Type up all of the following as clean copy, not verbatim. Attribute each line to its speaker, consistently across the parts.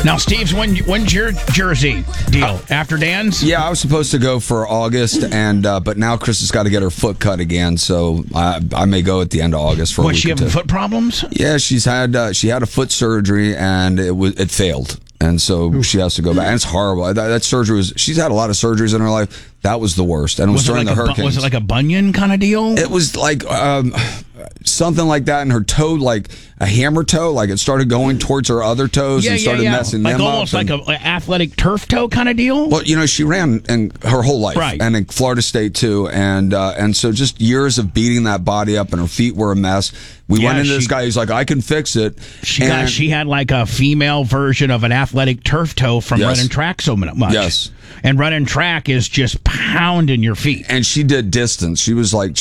Speaker 1: Now, Steve's, when's your jersey deal? After Dan's?
Speaker 2: Yeah, I was supposed to go for August, and but now Chris has got to get her foot cut again, so I may go at the end of August for a week.
Speaker 1: Was she having foot problems?
Speaker 2: Yeah, she had a foot surgery, and it failed, and so she has to go back. And it's horrible. That surgery was. She's had a lot of surgeries in her life. That was the worst, and it was during the hurricanes.
Speaker 1: Was it like a bunion kind of deal?
Speaker 2: It was like something like that in her toe, like a hammer toe. Like it started going towards her other toes and started messing them up.
Speaker 1: Almost like an athletic turf toe kind of deal?
Speaker 2: Well, she ran her whole life.
Speaker 1: Right.
Speaker 2: And in Florida State, too. And so just years of beating that body up, and her feet were a mess. We went into this guy. He's like, I can fix it.
Speaker 1: She had like a female version of an athletic turf toe from running track so much.
Speaker 2: Yes.
Speaker 1: And running track is just pounding your feet.
Speaker 2: And she did distance. She was like,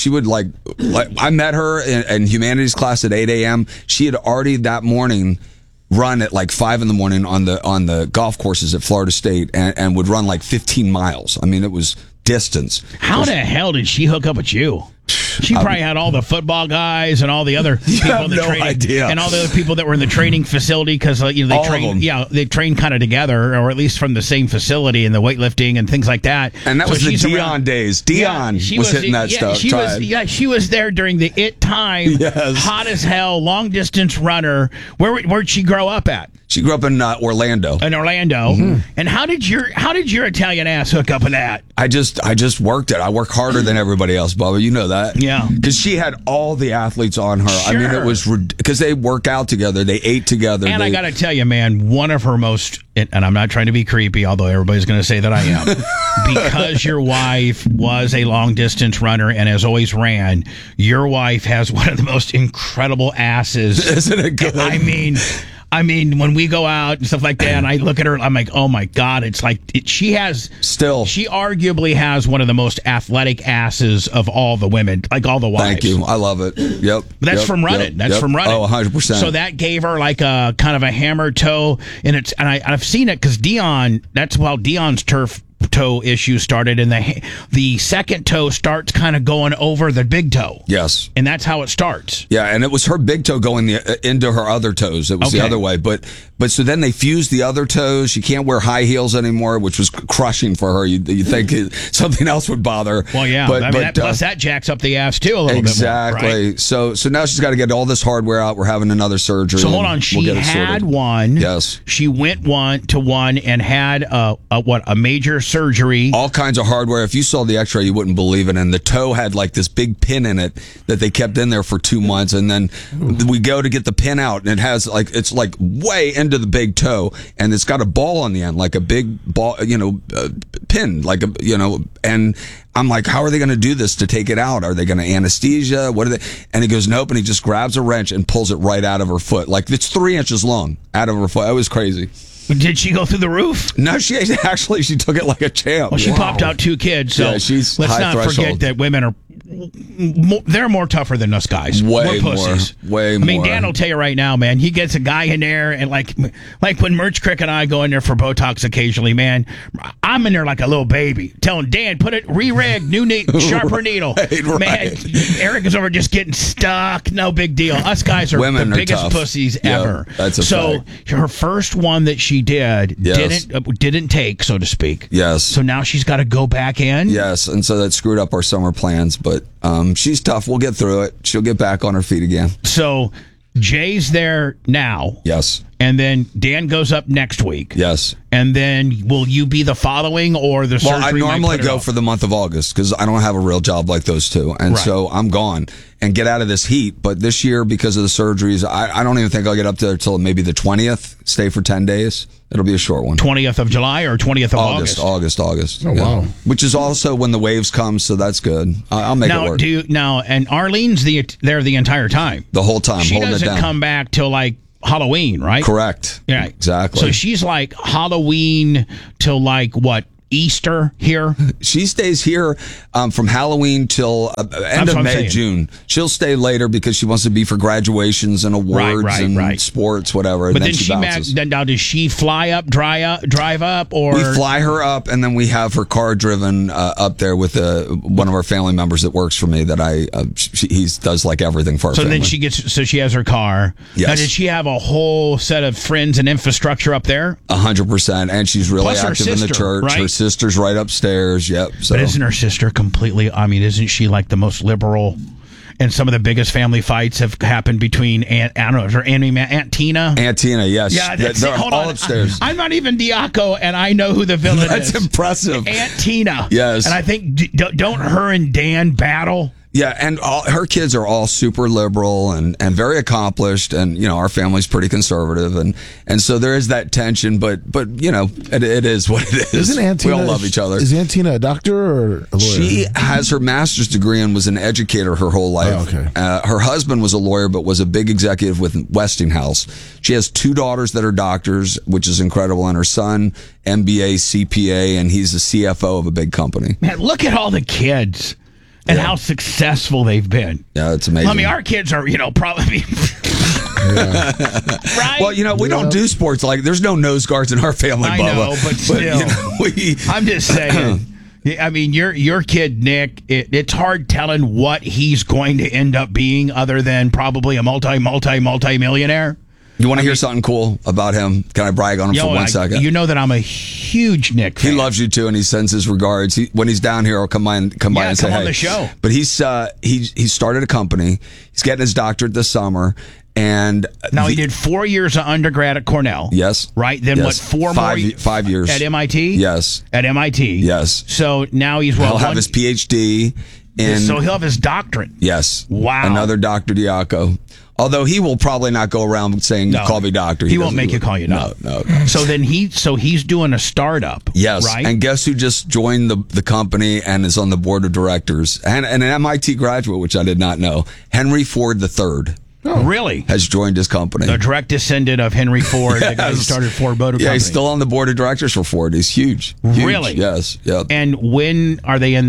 Speaker 2: I met her in humanities class at 8 a.m. She had already that morning run at like 5 in the morning on the golf courses at Florida State and would run like 15 miles. I mean, it was distance.
Speaker 1: How the hell did she hook up with you? She probably had all the football guys and all the other people in the training,
Speaker 2: idea.
Speaker 1: And all the other people that were in the training facility because they train kind of together, or at least from the same facility, and the weightlifting and things like that.
Speaker 2: And that was the Dion days. Dion was hitting that stuff.
Speaker 1: She was there during the time.
Speaker 2: Yes.
Speaker 1: Hot as hell, long distance runner. Where'd she grow up at?
Speaker 2: She grew up in Orlando.
Speaker 1: Mm-hmm. And how did your Italian ass hook up with that?
Speaker 2: I just worked it. I work harder than everybody else, Bubba. You know that.
Speaker 1: Yeah.
Speaker 2: Because she had all the athletes on her.
Speaker 1: Sure.
Speaker 2: I mean, it was because they work out together. They ate together.
Speaker 1: And I got to tell you, man, one of her most, and I'm not trying to be creepy, although everybody's going to say that I am, because your wife was a long distance runner and has always ran, your wife has one of the most incredible asses.
Speaker 2: Isn't it good?
Speaker 1: I mean, when we go out and stuff like that, and I look at her, I'm like, oh my God, it's like she arguably has one of the most athletic asses of all the women, like all the wives.
Speaker 2: Thank you. I love it. Yep.
Speaker 1: That's from running. That's from running.
Speaker 2: Oh, 100%.
Speaker 1: So that gave her like a kind of a hammer toe, and I've seen it because Dion, that's how Dion's turf toe issue started, and the second toe starts kind of going over the big toe.
Speaker 2: Yes.
Speaker 1: And that's how it starts.
Speaker 2: Yeah, and it was her big toe going into her other toes. It was the other way. But so then they fused the other toes. She can't wear high heels anymore, which was crushing for her. You think something else would bother her.
Speaker 1: Well, yeah. Plus that jacks up the ass too a little bit more.
Speaker 2: Exactly.
Speaker 1: Right?
Speaker 2: So now she's got to get all this hardware out. We're having another surgery.
Speaker 1: So hold on. She had one.
Speaker 2: Yes.
Speaker 1: She went to one and had a major surgery.
Speaker 2: All kinds of hardware. If you saw the x-ray, you wouldn't believe it. And the toe had like this big pin in it that they kept in there for 2 months. And then we go to get the pin out, and it has it's like way into the big toe, and it's got a ball on the end, like a big ball, pin, like and I'm like, how are they going to do this to take it out? Are they going to anesthesia? What are they? And he goes, nope. And he just grabs a wrench and pulls it right out of her foot. Like it's 3 inches long out of her foot. It was crazy.
Speaker 1: Did she go through the roof?
Speaker 2: No, she took it like a champ.
Speaker 1: Well, she popped out 2 kids, so
Speaker 2: she's
Speaker 1: let's
Speaker 2: high
Speaker 1: not
Speaker 2: threshold.
Speaker 1: Forget that women are they're more tougher than us guys.
Speaker 2: Way
Speaker 1: We're pussies.
Speaker 2: Way more.
Speaker 1: I mean, Dan will tell you right now, man. He gets a guy in there, and like when Merch Crick and I go in there for Botox occasionally, man, I'm in there like a little baby, telling Dan, put it re-rig, sharper needle.
Speaker 2: Right.
Speaker 1: Man, Eric is over just getting stuck. No big deal. Us guys are
Speaker 2: Women
Speaker 1: the biggest
Speaker 2: tough.
Speaker 1: Pussies ever.
Speaker 2: That's a fact.
Speaker 1: Her first one that she did didn't take, so to speak.
Speaker 2: Yes.
Speaker 1: So now she's got to go back in.
Speaker 2: Yes, and so that screwed up our summer plans, but she's tough. We'll get through it. She'll get back on her feet again.
Speaker 1: So Jay's there now.
Speaker 2: Yes.
Speaker 1: And then Dan goes up next week.
Speaker 2: Yes.
Speaker 1: And then will you be the following, or the surgery?
Speaker 2: Well, I normally go for the month of August because I don't have a real job like those two. And so I'm gone and get out of this heat. But this year, because of the surgeries, I don't even think I'll get up there till maybe the 20th, stay for 10 days. It'll be a short one.
Speaker 1: 20th of July or 20th of August?
Speaker 2: August.
Speaker 3: Oh, wow.
Speaker 2: Which is also when the waves come, so that's good. I'll make it work.
Speaker 1: And Arlene's there the entire time.
Speaker 2: The whole time,
Speaker 1: she
Speaker 2: holding it down.
Speaker 1: She doesn't come back till like Halloween, right?
Speaker 2: Correct.
Speaker 1: Yeah.
Speaker 2: Exactly.
Speaker 1: So she's like Halloween till like what? Easter here?
Speaker 2: She stays here from Halloween till end of May, June. She'll stay later because she wants to be for graduations and awards and sports, whatever.
Speaker 1: But
Speaker 2: and
Speaker 1: then she
Speaker 2: bounces.
Speaker 1: now does she fly up, drive up, or
Speaker 2: we fly her up, and then we have her car driven up there with one of our family members that works for me. That he does like everything for her.
Speaker 1: So
Speaker 2: family.
Speaker 1: then she has her car.
Speaker 2: Yes.
Speaker 1: Now, did she have a whole set of friends and infrastructure up there?
Speaker 2: 100%, and she's really
Speaker 1: Plus
Speaker 2: active
Speaker 1: her sister,
Speaker 2: in the church.
Speaker 1: right?
Speaker 2: Her sister's right upstairs. Yep. So.
Speaker 1: But isn't her sister completely? I mean, isn't she like the most liberal? And some of the biggest family fights have happened between Aunt Tina.
Speaker 2: Aunt Tina, yes.
Speaker 1: Yeah,
Speaker 2: they're all upstairs.
Speaker 1: I'm not even Diaco, and I know who the villain is.
Speaker 2: That's impressive.
Speaker 1: Aunt Tina.
Speaker 2: Yes.
Speaker 1: And I think don't her and Dan battle?
Speaker 2: Yeah, and her kids are all super liberal and very accomplished, and our family's pretty conservative, and so there is that tension, but it is what it is.
Speaker 3: Isn't Aunt Tina,
Speaker 2: we all love each other.
Speaker 3: Is Aunt Tina a doctor or a lawyer?
Speaker 2: She has her master's degree and was an educator her whole life.
Speaker 3: Oh, okay.
Speaker 2: Her husband was a lawyer, but was a big executive with Westinghouse. She has 2 daughters that are doctors, which is incredible, and her son, MBA, CPA, and he's the CFO of a big company.
Speaker 1: Man, look at all the kids. And how successful they've been.
Speaker 2: Yeah, it's amazing.
Speaker 1: I mean, our kids are, probably... Right?
Speaker 2: Well, we don't do sports there's no nose guards in our family,
Speaker 1: I
Speaker 2: Bubba.
Speaker 1: know, but still. I'm just saying. I mean, your kid, Nick, it's hard telling what he's going to end up being other than probably a multi-millionaire.
Speaker 2: You want to hear something cool about him? Can I brag on him for 1 second?
Speaker 1: You know that I'm a huge Nick fan.
Speaker 2: He loves you too, and he sends his regards. When he's down here, I'll come by and say,
Speaker 1: come on
Speaker 2: hey.
Speaker 1: the show.
Speaker 2: But he started a company. He's getting his doctorate this summer, and
Speaker 1: now he did 4 years of undergrad at Cornell.
Speaker 2: Yes.
Speaker 1: Right. Then
Speaker 2: yes.
Speaker 1: what?
Speaker 2: 5 years
Speaker 1: at MIT.
Speaker 2: Yes.
Speaker 1: At MIT.
Speaker 2: Yes.
Speaker 1: So now he'll
Speaker 2: have his PhD.
Speaker 1: So he'll have his doctorate.
Speaker 2: Yes.
Speaker 1: Wow.
Speaker 2: Another Dr. Diaco. Although he will probably not go around saying, call me doctor.
Speaker 1: He won't make you call you doctor.
Speaker 2: No.
Speaker 1: So then he's doing a startup.
Speaker 2: Yes.
Speaker 1: Right?
Speaker 2: And guess who just joined the company and is on the board of directors? And an MIT graduate, which I did not know. Henry Ford III.
Speaker 1: Oh, really?
Speaker 2: Has joined his company.
Speaker 1: The direct descendant of Henry Ford, the guy who started Ford Motor Company.
Speaker 2: Yeah, he's still on the board of directors for Ford. He's huge.
Speaker 1: Really?
Speaker 2: Yes. Yep.
Speaker 1: And when are they in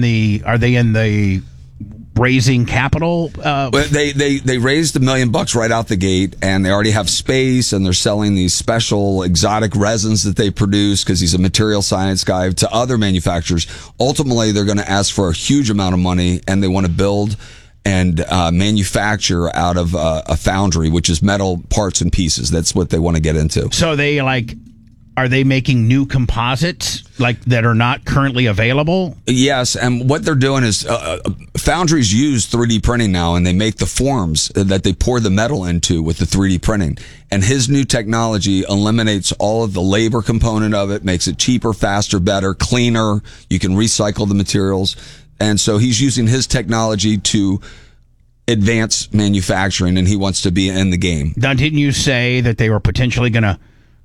Speaker 1: the raising capital?
Speaker 2: They raised $1 million right out the gate, and they already have space, and they're selling these special exotic resins that they produce because he's a material science guy to other manufacturers. Ultimately, they're going to ask for a huge amount of money, and they want to build and manufacture out of a foundry, which is metal parts and pieces. That's what they want to get into.
Speaker 1: So are they making new composites that are not currently available?
Speaker 2: Yes, and what they're doing is foundries use 3D printing now, and they make the forms that they pour the metal into with the 3D printing. And his new technology eliminates all of the labor component of it, makes it cheaper, faster, better, cleaner. You can recycle the materials. And so he's using his technology to advance manufacturing, and he wants to be in the game.
Speaker 1: Now, didn't you say that they were potentially going to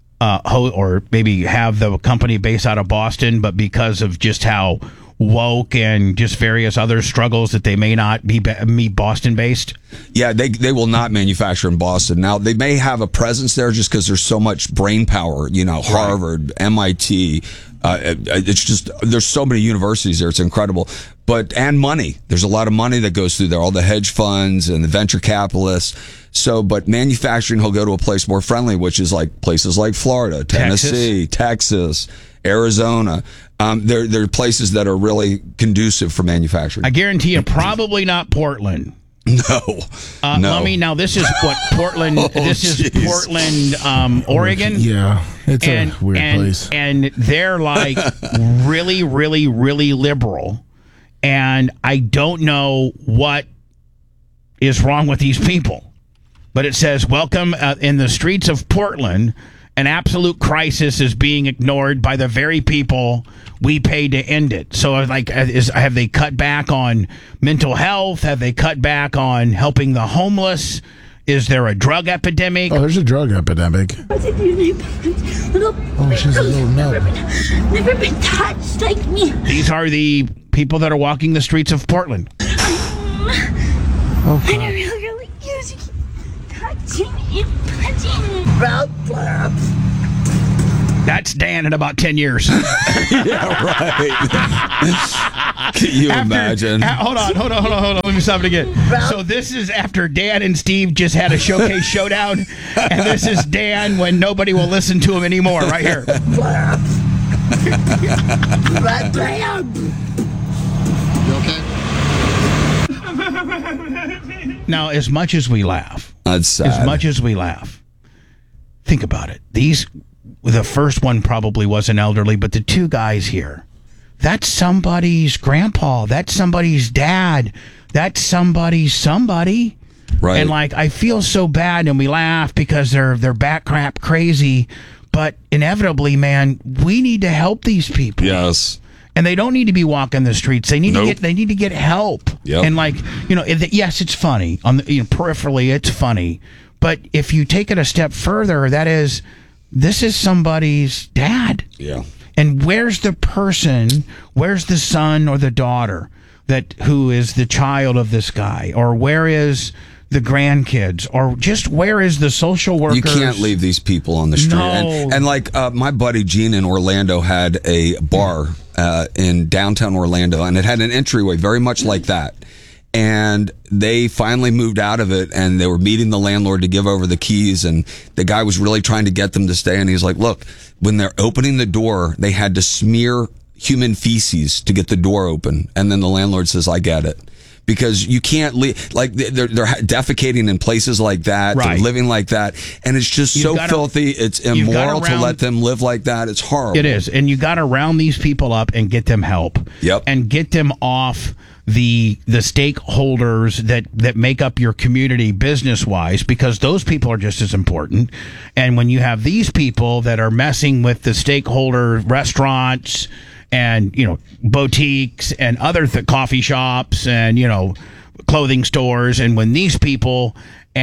Speaker 1: or maybe have the company based out of Boston, but because of just how woke and just various other struggles that they may not be Boston based?
Speaker 2: Yeah, they will not manufacture in Boston. Now, they may have a presence there just because there's so much brain power, Harvard, MIT. It's just, there's so many universities there. It's incredible. And money. There's a lot of money that goes through there, all the hedge funds and the venture capitalists. But manufacturing, he'll go to a place more friendly, which is places like Florida, Tennessee, Texas, Arizona. There are places that are really conducive for manufacturing.
Speaker 1: I guarantee you, probably not Portland.
Speaker 2: No.
Speaker 1: Now this is what Portland. Is Portland, Oregon.
Speaker 3: Yeah, it's a weird place,
Speaker 1: and they're really, really, really liberal. And I don't know what is wrong with these people, but it says, "Welcome in the streets of Portland. An absolute crisis is being ignored by the very people we pay to end it." So, have they cut back on mental health? Have they cut back on helping the homeless? Is there a drug epidemic?
Speaker 3: Oh, there's a drug epidemic.
Speaker 4: Oh,
Speaker 3: she's a little nub.
Speaker 4: Never been touched like me.
Speaker 1: These are the people that are walking the streets of Portland.
Speaker 3: Oh,
Speaker 4: I really touching and punching.
Speaker 1: That's Dan in about 10 years.
Speaker 2: Yeah, right. Can you imagine?
Speaker 1: Hold on. Let me stop it again. So this is after Dan and Steve just had a showcase showdown, and this is Dan when nobody will listen to him anymore. Right here. Now, as much as we laugh, think about it. The first one probably wasn't elderly, but the two guys here, that's somebody's grandpa. That's somebody's dad. That's somebody's somebody.
Speaker 2: Right.
Speaker 1: And like, I feel so bad, and we laugh because they're back crap crazy. But inevitably, man, we need to help these people.
Speaker 2: Yes.
Speaker 1: And they don't need to be walking the streets. They need
Speaker 2: Nope.
Speaker 1: to get help.
Speaker 2: Yep.
Speaker 1: And like, yes, it's funny on the peripherally, it's funny. But if you take it a step further, this is somebody's dad.
Speaker 2: Yeah.
Speaker 1: And where's the person? Where's the son or the daughter who is the child of this guy? Or where is the grandkids? Or just where is the social workers?
Speaker 2: You can't leave these people on the street.
Speaker 1: No.
Speaker 2: And like my buddy Gene in Orlando had a bar in downtown Orlando, and it had an entryway very much like that. And they finally moved out of it, and they were meeting the landlord to give over the keys, and the guy was really trying to get them to stay. And he's like, look, when they're opening the door, they had to smear human feces to get the door open. And then the landlord says, I get it. Because you can't leave, like they're defecating in places like that,
Speaker 1: right.
Speaker 2: They're living like that, and it's just filthy. It's immoral to let them live like that. It's horrible.
Speaker 1: It is, and you got to round these people up and get them help.
Speaker 2: Yep,
Speaker 1: and get them off the stakeholders that make up your community business wise, because those people are just as important. And when you have these people that are messing with the stakeholder restaurants and boutiques and other coffee shops and clothing stores, and when these people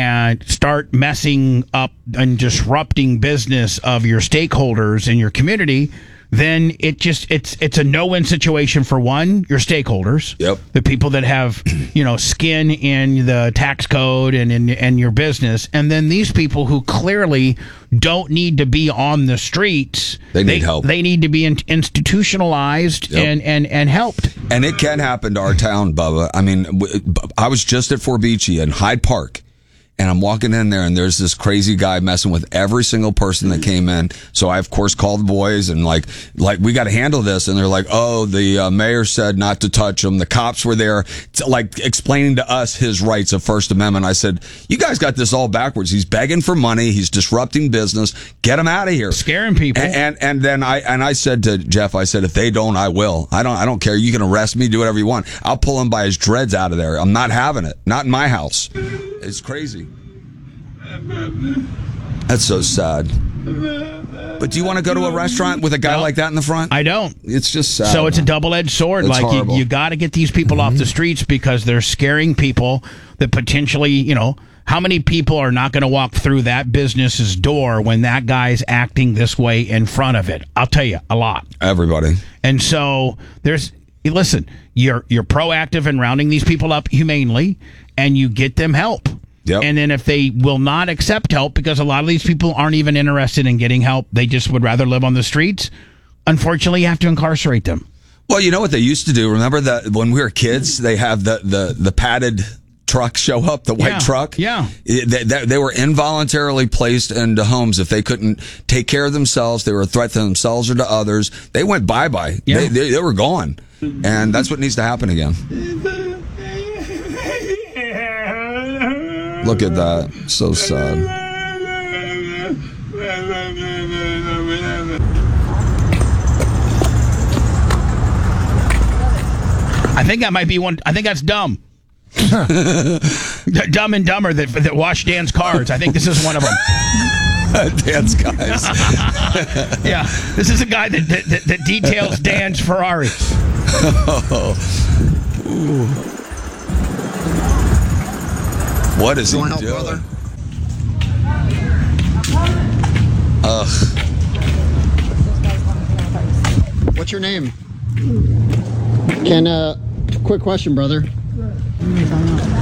Speaker 1: start messing up and disrupting business of your stakeholders in your community, then it's a no-win situation for one, your stakeholders,
Speaker 2: yep,
Speaker 1: the people that have skin in the tax code and in your business, and then these people who clearly don't need to be on the streets.
Speaker 2: They need help.
Speaker 1: They need to be institutionalized, yep, and helped.
Speaker 2: And it can happen to our town, Bubba. I mean, I was just at Fort Beachy in Hyde Park. And I'm walking in there, and there's this crazy guy messing with every single person that came in. So I, of course, called the boys and like we got to handle this. And they're like, oh, the mayor said not to touch him. The cops were there, explaining to us his rights of First Amendment. I said, you guys got this all backwards. He's begging for money. He's disrupting business. Get him out of here.
Speaker 1: Scaring people.
Speaker 2: And then I said to Jeff, I said, if they don't, I will. I don't care. You can arrest me, do whatever you want. I'll pull him by his dreads out of there. I'm not having it. Not in my house. It's crazy. That's so sad. But do you want to go to a restaurant with a guy like that in the front?
Speaker 1: I don't.
Speaker 2: It's just sad.
Speaker 1: So it's a double-edged sword.
Speaker 2: It's
Speaker 1: like
Speaker 2: horrible.
Speaker 1: you got to get these people off the streets, because they're scaring people that potentially, how many people are not going to walk through that business's door when that guy's acting this way in front of it? I'll tell you, a lot.
Speaker 2: Everybody.
Speaker 1: And so listen, you're proactive in rounding these people up humanely, and you get them help.
Speaker 2: Yep.
Speaker 1: And then if they will not accept help, because a lot of these people aren't even interested in getting help, they just would rather live on the streets, unfortunately, you have to incarcerate them.
Speaker 2: Well, you know what they used to do? Remember that when we were kids, they have the padded truck show up, the white truck?
Speaker 1: Yeah.
Speaker 2: They were involuntarily placed into homes. If they couldn't take care of themselves, they were a threat to themselves or to others, they went bye-bye.
Speaker 1: Yeah.
Speaker 2: They were gone. And that's what needs to happen again. Look at that. So sad.
Speaker 1: I think that might be one. I think that's Dumb. Dumb and Dumber that wash Dan's cars. I think this is one of them.
Speaker 2: Dan's guys.
Speaker 1: Yeah, this is a guy that details Dan's Ferrari.
Speaker 2: What is he doing? Brother? Ugh.
Speaker 5: What's your name? Quick question, brother.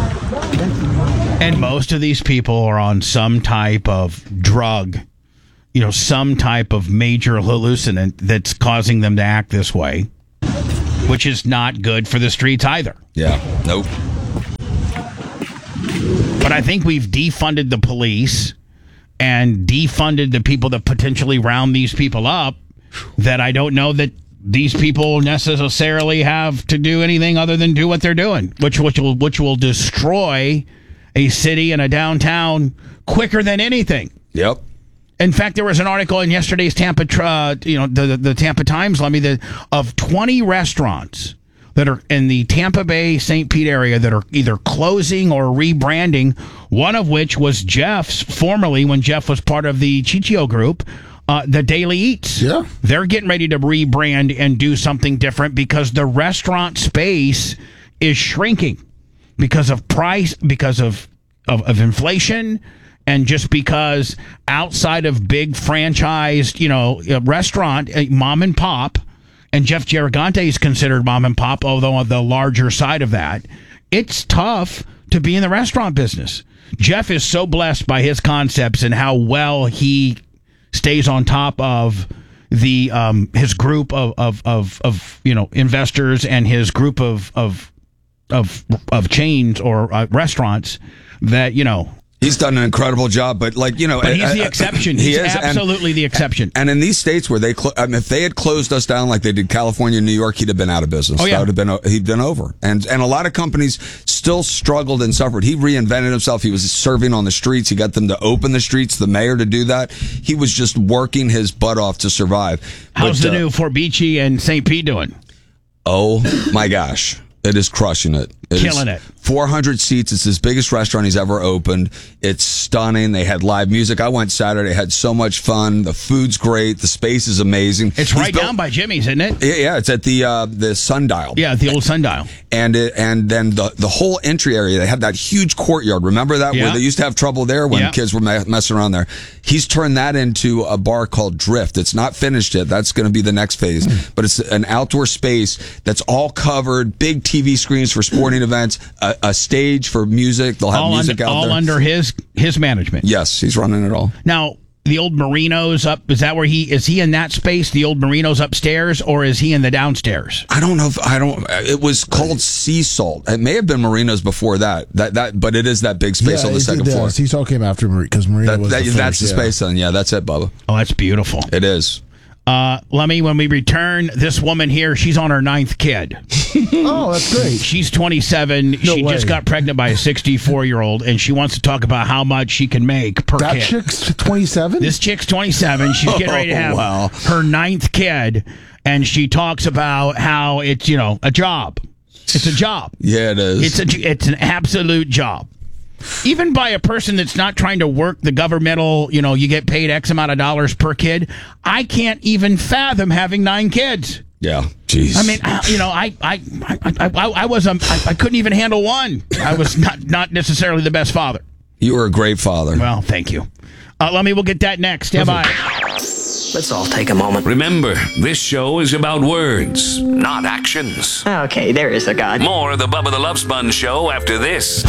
Speaker 1: And most of these people are on some type of drug some type of major hallucinant that's causing them to act this way, which is not good for the streets either.
Speaker 2: Yeah. Nope.
Speaker 1: But I think we've defunded the police and defunded the people that potentially round these people up, that I don't know that these people necessarily have to do anything other than do what they're doing, which will destroy a city and a downtown quicker than anything.
Speaker 2: Yep.
Speaker 1: In fact, there was an article in yesterday's Tampa, the Tampa Times, of 20 restaurants that are in the Tampa Bay, St. Pete area that are either closing or rebranding, one of which was Jeff's, formerly when Jeff was part of the Chichio Group, the Daily Eats.
Speaker 3: Yeah.
Speaker 1: They're getting ready to rebrand and do something different because the restaurant space is shrinking because of price, because of inflation, and just because outside of big franchised, restaurant, mom and pop, and Jeff Gigante is considered mom and pop, although on the larger side of that, it's tough to be in the restaurant business. Jeff is so blessed by his concepts and how well he stays on top of the his group of investors and his group of chains or restaurants that
Speaker 2: He's done an incredible job, but but
Speaker 1: he's the exception. He's absolutely the exception.
Speaker 2: And in these states where if they had closed us down like they did California and New York, he'd have been out of business.
Speaker 1: Oh, yeah.
Speaker 2: He'd been over. And a lot of companies still struggled and suffered. He reinvented himself. He was serving on the streets. He got them to open the streets, the mayor to do that. He was just working his butt off to survive.
Speaker 1: How's the new Fort Beachy and St. Pete doing?
Speaker 2: Oh my gosh. It is crushing it.
Speaker 1: Killing it.
Speaker 2: 400 seats. It's his biggest restaurant he's ever opened. It's stunning. They had live music. I went Saturday, had so much fun. The food's great. The space is amazing.
Speaker 1: It's down by Jimmy's, isn't it?
Speaker 2: Yeah, it's at the Sundial.
Speaker 1: Yeah, the old Sundial.
Speaker 2: And then the whole entry area, they had that huge courtyard. Remember that?
Speaker 1: Yeah.
Speaker 2: Where they used to have trouble there when kids were messing around there. He's turned that into a bar called Drift. It's not finished yet. That's going to be the next phase. But it's an outdoor space that's all covered, big TV screens for sporting events, a stage for music. They'll have music out there.
Speaker 1: All under his management.
Speaker 2: Yes, he's running it all.
Speaker 1: Now, the old Marino's up, is that where is he in that space, the old Marino's upstairs, or is he in the downstairs?
Speaker 2: I don't know it was called Sea Salt. It may have been Marino's before that, but it is that big space on the second floor.
Speaker 3: Sea Salt came after Marino, because Marino was the first,
Speaker 2: that's the space then. Yeah, that's it, Bubba.
Speaker 1: Oh, that's beautiful.
Speaker 2: It is.
Speaker 1: Lemmy, when we return, this woman here, she's on her 9th kid.
Speaker 3: Oh, that's great.
Speaker 1: She's 27. She just got pregnant by a 64-year-old, and she wants to talk about how much she can make per kid.
Speaker 3: That chick's 27?
Speaker 1: This chick's 27. She's getting ready to have her 9th kid, and she talks about how it's, a job. It's a job.
Speaker 2: Yeah, it is.
Speaker 1: It's an absolute job. Even by a person that's not trying to work the governmental, you get paid X amount of dollars per kid. I can't even fathom having 9 kids.
Speaker 2: Yeah, jeez.
Speaker 1: I mean, I couldn't even handle one. I was not necessarily the best father.
Speaker 2: You were a great father.
Speaker 1: Well, thank you. We'll get that next. Stand by.
Speaker 6: Let's all take a moment.
Speaker 7: Remember, this show is about words, not actions.
Speaker 6: Okay, there is a God.
Speaker 7: More of the Bubba the Love Sponge show after this.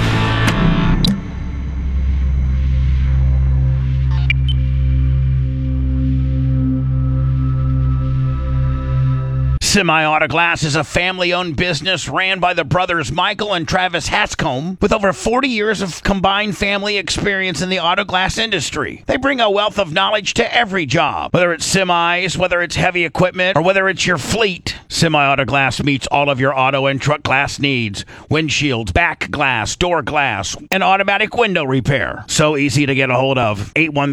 Speaker 1: Semi-Auto Glass is a family-owned business ran by the brothers Michael and Travis Hatscombe with over 40 years of combined family experience in the auto glass industry. They bring a wealth of knowledge to every job, whether it's semis, whether it's heavy equipment, or whether it's your fleet. Semi-Auto Glass meets all of your auto and truck glass needs. Windshields, back glass, door glass, and automatic window repair. So easy to get a hold of.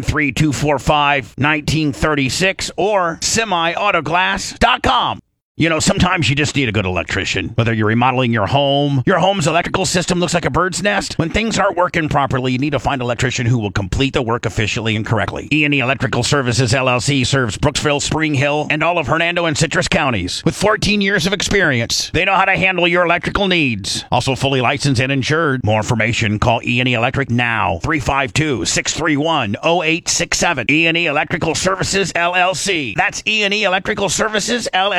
Speaker 1: 813-245-1936 or semiautoglass.com. Sometimes you just need a good electrician. Whether you're remodeling your home's electrical system looks like a bird's nest. When things aren't working properly, you need to find an electrician who will complete the work efficiently and correctly. E&E Electrical Services, LLC serves Brooksville, Spring Hill, and all of Hernando and Citrus counties. With 14 years of experience, they know how to handle your electrical needs. Also fully licensed and insured. More information, call E&E Electric now. 352-631-0867. E&E Electrical Services, LLC. That's E&E Electrical Services, LLC.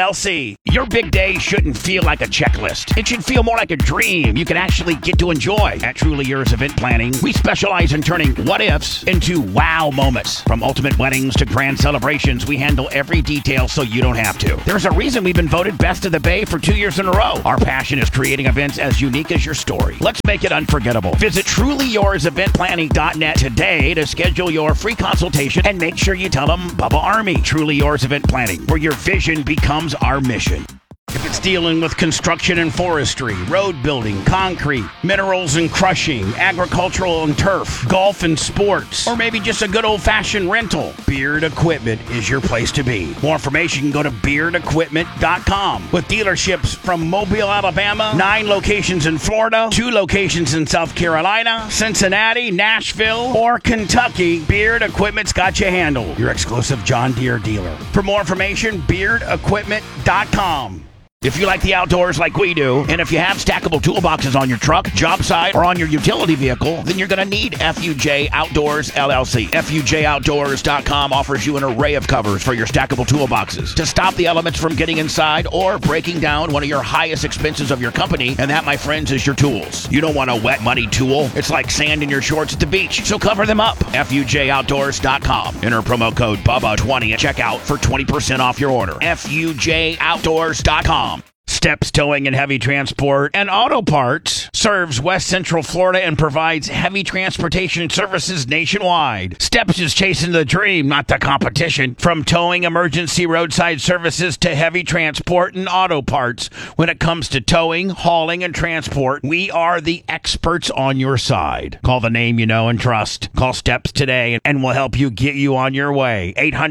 Speaker 1: Truly, your big day shouldn't feel like a checklist. It should feel more like a dream you can actually get to enjoy. At Truly Yours Event Planning, we specialize in turning what-ifs into wow moments. From ultimate weddings to grand celebrations, we handle every detail so you don't have to. There's a reason we've been voted Best of the Bay for 2 years in a row. Our passion is creating events as unique as your story. Let's make it unforgettable. Visit TrulyYoursEventPlanning.net today to schedule your free consultation and make sure you tell them Bubba Army. Truly Yours Event Planning, where your vision becomes our mission. If it's dealing with construction and forestry, road building, concrete, minerals and crushing, agricultural and turf, golf and sports, or maybe just a good old-fashioned rental, Beard Equipment is your place to be. More information, go to beardequipment.com. With dealerships from Mobile, Alabama, 9 locations in Florida, 2 locations in South Carolina, Cincinnati, Nashville, or Kentucky, Beard Equipment's got you handled. Your exclusive John Deere dealer. For more information, beardequipment.com. If you like the outdoors like we do, and if you have stackable toolboxes on your truck, job site, or on your utility vehicle, then you're going to need FUJ Outdoors LLC. FUJOutdoors.com offers you an array of covers for your stackable toolboxes to stop the elements from getting inside or breaking down one of your highest expenses of your company, and that, my friends, is your tools. You don't want a wet, muddy tool. It's like sand in your shorts at the beach, so cover them up. FUJOutdoors.com. Enter promo code BUBBA20 at checkout for 20% off your order. FUJOutdoors.com. Steps Towing and Heavy Transport and Auto Parts serves West Central Florida and provides heavy transportation services nationwide. Steps is chasing the dream, not the competition. From towing, emergency roadside services to heavy transport and auto parts. When it comes to towing, hauling, and transport, we are the experts on your side. Call the name you know and trust. Call Steps today and we'll help you get you on your way.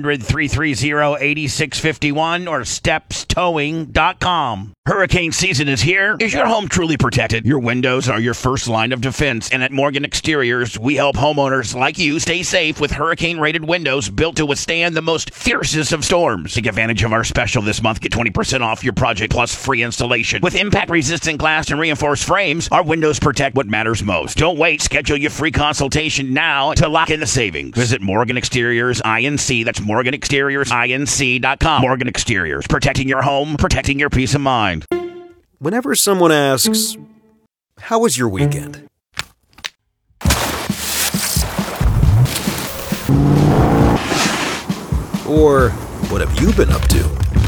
Speaker 1: 800-330-8651 or stepstowing.com. Hurricane season is here. Is your home truly protected? Your windows are your first line of defense, and at Morgan Exteriors, we help homeowners like you stay safe with hurricane-rated windows built to withstand the most fiercest of storms. Take advantage of our special this month. Get 20% off your project plus free installation. With impact-resistant glass and reinforced frames, our windows protect what matters most. Don't wait. Schedule your free consultation now to lock in the savings. Visit Morgan Exteriors INC. That's MorganExteriorsINC.com. Morgan Exteriors. Protecting your home, protecting your peace of mind.
Speaker 8: Whenever someone asks, "How was your weekend?" Or, "What have you been up to?"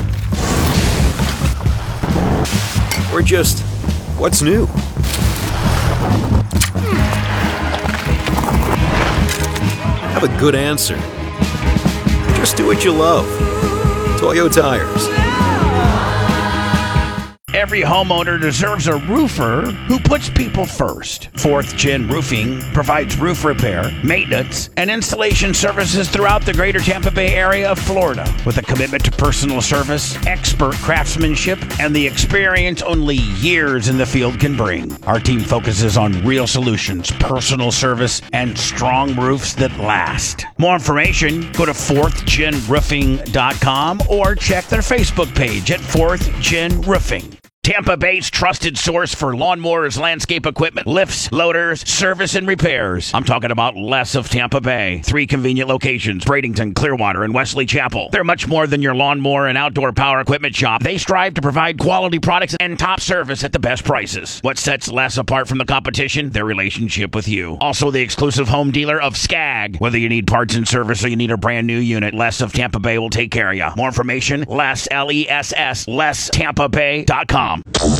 Speaker 8: Or just, "What's new?" Have a good answer. Just do what you love. Toyo Tires.
Speaker 1: Every homeowner deserves a roofer who puts people first. 4th Gen Roofing provides roof repair, maintenance, and installation services throughout the greater Tampa Bay area of Florida. With a commitment to personal service, expert craftsmanship, and the experience only years in the field can bring. Our team focuses on real solutions, personal service, and strong roofs that last. More information, go to 4thGenRoofing.com or check their Facebook page at 4th Gen Roofing. Tampa Bay's trusted source for lawnmowers, landscape equipment, lifts, loaders, service, and repairs. I'm talking about Les of Tampa Bay. 3 convenient locations, Bradenton, Clearwater, and Wesley Chapel. They're much more than your lawnmower and outdoor power equipment shop. They strive to provide quality products and top service at the best prices. What sets Les apart from the competition? Their relationship with you. Also the exclusive home dealer of Skag. Whether you need parts and service or you need a brand new unit, Les of Tampa Bay will take care of you. More information, Les, LESS, LesTampaBay.com.